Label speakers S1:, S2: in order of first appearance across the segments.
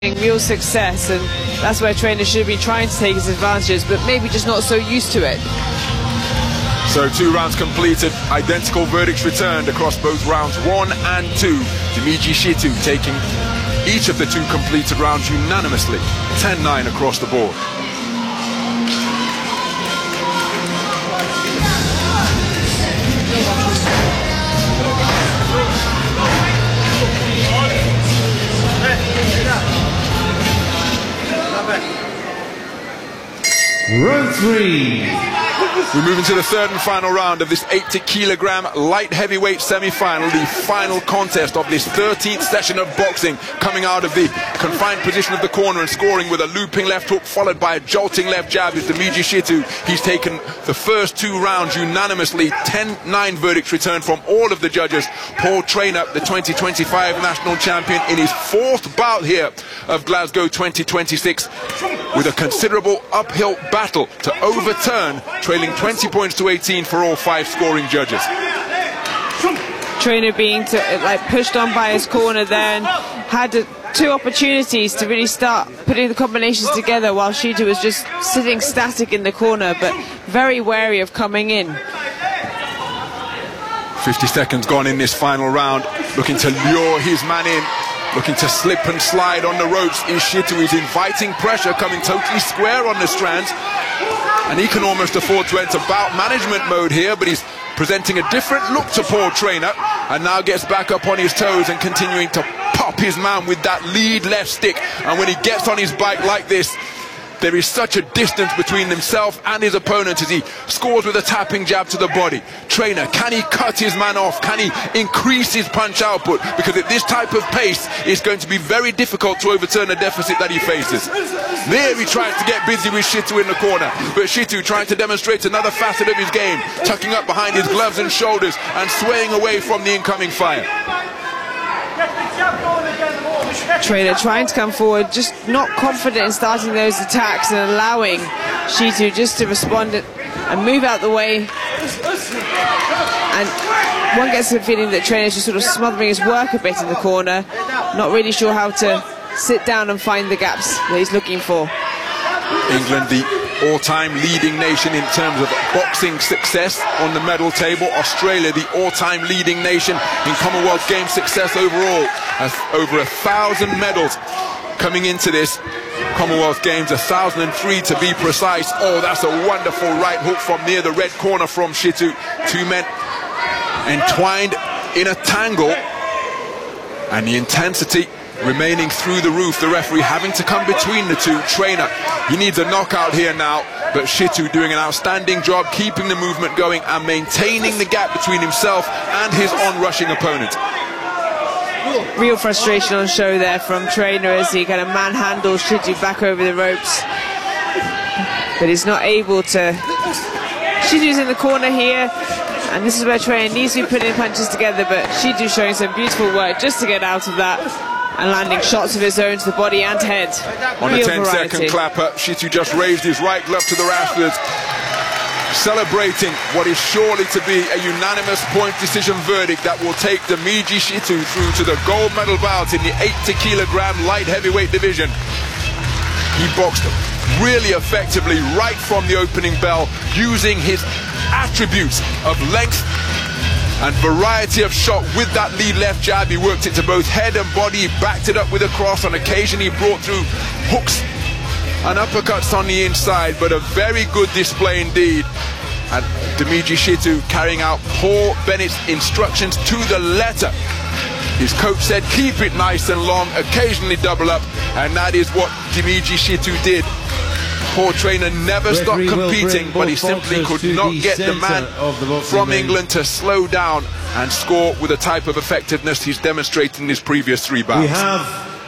S1: real success, and that's where trainers should be trying to take his advantages, but maybe just not so used to it.
S2: So 2 rounds completed, identical verdicts returned across both rounds 1 and 2. Dmitry Shitu taking each of the 2 completed rounds unanimously, 10-9 across the board.
S3: Round 3.
S2: We move into the 3rd and final round of this 80-kilogram light heavyweight semi-final, the final contest of this 13th session of boxing, coming out of the confined position of the corner and scoring with a looping left hook followed by a jolting left jab is Dmitry Shitu. He's taken the first 2 rounds unanimously, 10-9 verdicts returned from all of the judges. Paul Traynor, the 2025 national champion, in his 4th bout here of Glasgow 2026, with a considerable uphill battle to overturn, trailing 20 points to 18 for all 5 scoring judges.
S1: Traynor being pushed on by his corner then, had 2 opportunities to really start putting the combinations together while Shitu was just sitting static in the corner, but very wary of coming in.
S2: 50 seconds gone in this final round, looking to lure his man in, looking to slip and slide on the ropes is Shitu. He's inviting pressure, coming totally square on the strands, and he can almost afford to enter bout management mode here, but he's presenting a different look to Paul Traynor, and now gets back up on his toes and continuing to pop his man with that lead left stick. And when he gets on his bike like this, there is such a distance between himself and his opponent as he scores with a tapping jab to the body. Traynor, can he cut his man off? Can he increase his punch output? Because at this type of pace, it's going to be very difficult to overturn the deficit that he faces. There he tries to get busy with Shitu in the corner, but Shitu trying to demonstrate another facet of his game, tucking up behind his gloves and shoulders and swaying away from the incoming fire.
S1: Traynor trying to come forward, just not confident in starting those attacks and allowing Shitu just to respond and move out the way. And one gets the feeling that Traynor's just sort of smothering his work a bit in the corner, not really sure how to sit down and find the gaps that he's looking for.
S2: England, the all-time leading nation in terms of boxing success on the medal table. Australia, the all-time leading nation in Commonwealth Games success overall. Has over 1,000 medals coming into this Commonwealth Games, 1,003 to be precise. Oh, that's a wonderful right hook from near the red corner from Shitu. 2 men entwined in a tangle, and the intensity remaining through the roof. The referee having to come between the 2. Traynor, he needs a knockout here now, but Shitu doing an outstanding job keeping the movement going and maintaining the gap between himself and his on-rushing opponent.
S1: Real frustration on show there from Traynor as he kind of manhandles Shitu back over the ropes, but he's not able to. Shitu's in the corner here, and this is where Traynor needs to be putting punches together, but Shitu showing some beautiful work just to get out of that and landing shots of his own to the body and head.
S2: On a 10-second clapper, Shitu just raised his right glove to the rafters, celebrating what is surely to be a unanimous point decision verdict that will take Dmitry Shitu through to the gold medal bout in the 80-kilogram light heavyweight division. He boxed really effectively right from the opening bell, using his attributes of length and variety of shot with that lead left jab. He worked it to both head and body, he backed it up with a cross. On occasion he brought through hooks and uppercuts on the inside, but a very good display indeed. And Dmitry Shitu carrying out Paul Bennett's instructions to the letter. His coach said keep it nice and long, occasionally double up, and that is what Dmitry Shitu did. Paul Traynor never stopped competing, but he simply could not get the man from England to slow down and score with the type of effectiveness he's demonstrated in his previous 3 bouts.
S3: We have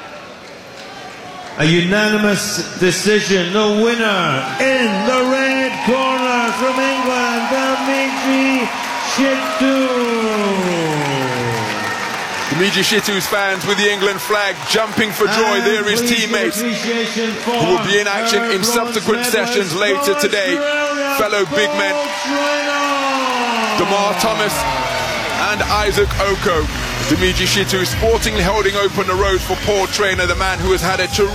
S3: a unanimous decision. The winner in the red corner from England, Dmitry Shitu.
S2: Dmitry Shitu's fans with the England flag jumping for joy. There is teammates who will be in action in subsequent sessions later today. Fellow big men Demar Thomas and Isaac Oko. Dmitry Shitu sportingly holding open the road for Paul Traynor, the man who has had a terrific